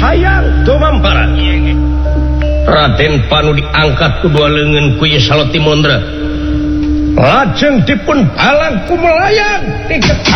hayang tumampara Raden Panu diangkat kedua lengan ku Saloti Mondra lajeng dipun balang ku melayang